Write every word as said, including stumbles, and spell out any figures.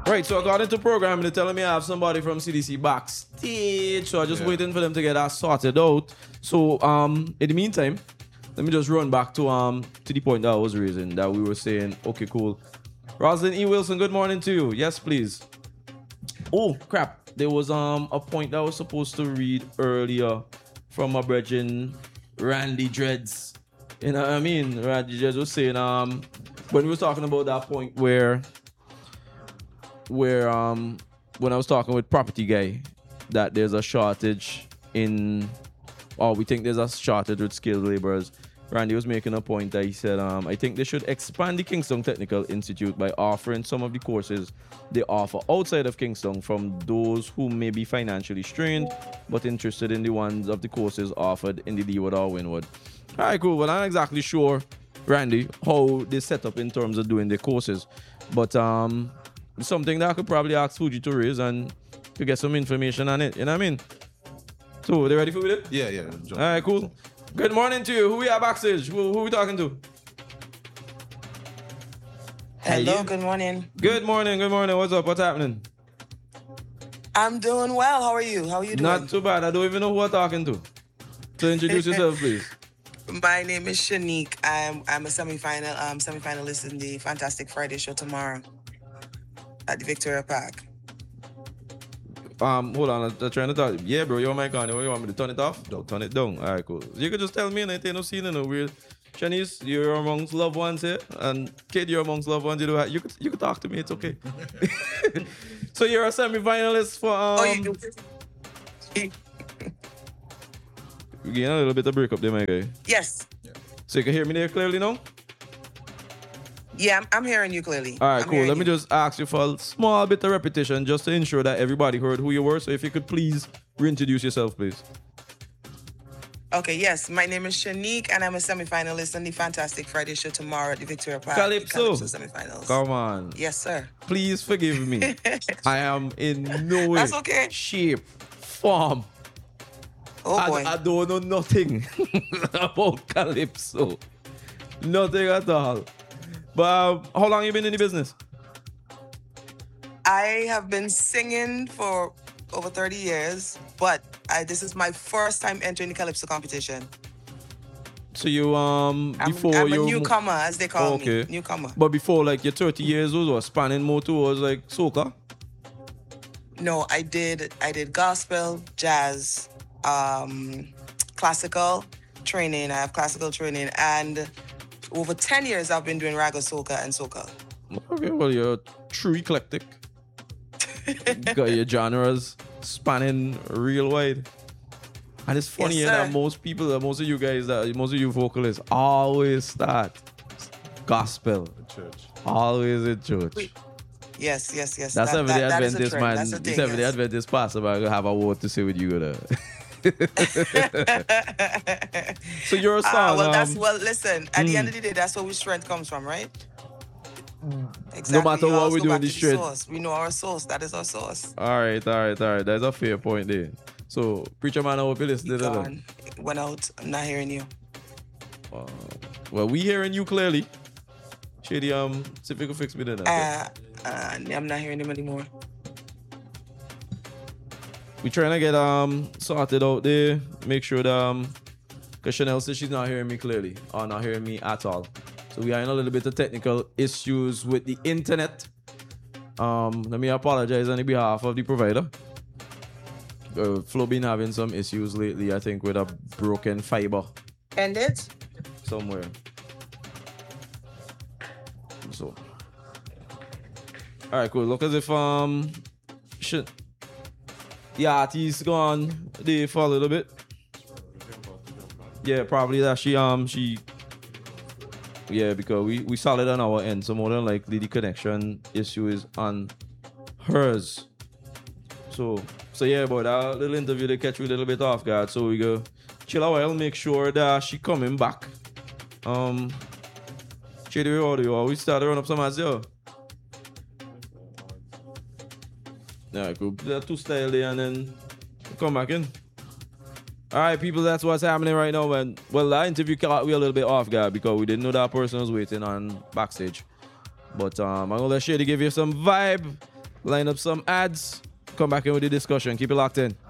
Right, so I got into programming. They're telling me I have somebody from C D C backstage. So I'm just Yeah. waiting for them to get that sorted out. So um, in the meantime, let me just run back to um to the point that I was raising, that we were saying, okay, cool. Rosalind E. Wilson, good morning to you. Yes, please. Oh, crap. There was um a point that I was supposed to read earlier from my brethren, Randy Dreads. You know what I mean? Randy Dreads was saying, um, when we were talking about that point where, where um, when I was talking with Property Guy, that there's a shortage in, or we think there's a shortage with skilled laborers. Randy was making a point that he said, um, I think they should expand the Kingston Technical Institute by offering some of the courses they offer outside of Kingston from those who may be financially strained but interested in the ones of the courses offered in the Leeward or Wynwood. All right, cool. Well, I'm not exactly sure, Randy, how they set up in terms of doing the courses, but um, it's something that I could probably ask Fuji to raise and to get some information on it. You know what I mean? So, they ready for it? Yeah, yeah. All right, cool. Good morning to you. Who we are backstage? Who, who we talking to? Hello, Hey. good morning. Good morning, good morning. What's up? What's happening? I'm doing well. How are you? How are you doing? Not too bad. I don't even know who I'm talking to. So introduce yourself, please. My name is Shanique. I'm I'm a semi-final um semi-finalist in the Fantastic Friday show tomorrow at the Victoria Park. Um, hold on. I'm, I'm trying to talk. Yeah, bro, you're my con. You want me to turn it off? No, turn it down. All right, cool. You could just tell me anything. No scene, no weird. Shanice, you're amongst loved ones here, and Kid, you're amongst loved ones. You know, you could you could talk to me. It's okay. So you're a semi-finalist for um. oh, you do? We're getting a little bit of breakup there, my guy. Yes. So you can hear me there clearly now? Yeah, I'm, I'm hearing you clearly. All right, I'm cool. hearing Let me you. just ask you for a small bit of repetition just to ensure that everybody heard who you were. So if you could please reintroduce yourself, please. Okay, yes. My name is Shanique, and I'm a semi-finalist in the Fantastic Friday show tomorrow at the Victoria Park. Calypso. Calypso semi-finals. Come on. Yes, sir. Please forgive me. I am in no way, That's okay. shape, form. Oh, I, boy. I don't know nothing about Calypso. Nothing at all. But um, how long you been in the business? I have been singing for over thirty years, but I, this is my first time entering the Calypso competition. So you um I'm, before I'm a you newcomer, as they call okay. me. Newcomer. But before, like, you're thirty years old or spanning more towards like soca? No, I did I did gospel, jazz, um, classical training. I have classical training, and over ten years I've been doing raga, soca, and soca. Okay, well, you're true eclectic. Got your genres spanning real wide. And it's funny Yes, yeah, that sir. most people, that most of you guys, that most of you vocalists always start gospel. Church. Always in church. We- Yes, yes, yes. That's that, Seventh Day that- that is a Adventist, trend. man. That's a The thing, Seventh Day yes. Adventist pastor, but I have a word to say with you. Though. So you're a Ah, song. well, that's um, well. Listen, at the mm. end of the day, that's where we strength comes from, right? Exactly. No matter You what always we go do in back the to street. source. We know our source. That is our source. All right, all right, all right. That's a fair point there. So, preacher man, I hope you listen to that. Gone. Went out. I'm not hearing you. Uh, well, we hearing you clearly. Shady, um, see if you can fix me then. okay? Uh, uh, I'm not hearing him anymore. We trying to get um sorted out there. Make sure that um, because Chanel says she's not hearing me clearly or not hearing me at all. So we are in a little bit of technical issues with the internet. Um, let me apologize on the behalf of the provider. Uh, Flo been having some issues lately. I think with a broken fiber End it. somewhere. So, all right, cool. Look as if um, shit. The artist gone there for a little bit. Yeah, probably that she um she. Yeah, because we we solid on our end, so more than likely the connection issue is on hers. So so yeah, but that little interview they catch you a little bit off guard. So we go chill a while, make sure that she coming back. Um, Shady audio. We start to run up some ads, yo. Yeah, cool. There two style there and then come back in. All right, people, that's what's happening right now, man. Well, that interview caught we a little bit off guard because we didn't know that person was waiting on backstage. But um, I'm gonna let Shady give you some vibe line up some ads, come back in with the discussion. Keep it locked in.